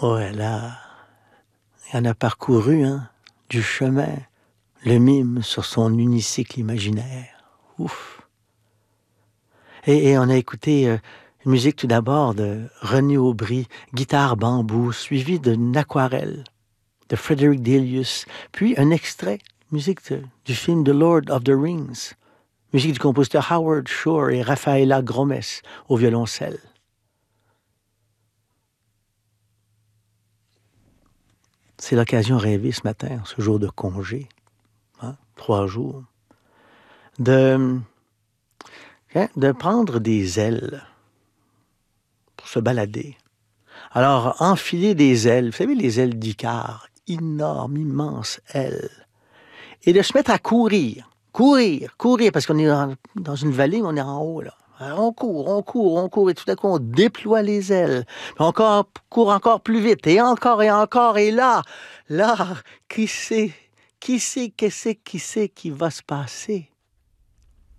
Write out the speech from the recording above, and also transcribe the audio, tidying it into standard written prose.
Oh, elle en a parcouru, hein, du chemin, le mime sur son unicycle imaginaire. Ouf! Et on a écouté une musique tout d'abord de René Aubry, guitare bambou, suivie d'une aquarelle de Frederick Delius, puis un extrait, musique du film The Lord of the Rings, musique du compositeur Howard Shore et Rafaela Gromes au violoncelle. C'est l'occasion rêvée ce matin, ce jour de congé, hein, 3 jours, de prendre des ailes pour se balader. Alors, enfiler des ailes, vous savez, les ailes d'Icare, énormes, immenses ailes, et de se mettre à courir, parce qu'on est dans une vallée, mais on est en haut, là. Alors, on court, et tout à coup, on déploie les ailes. Puis court encore plus vite, et encore, et là, qui sait, qui va se passer?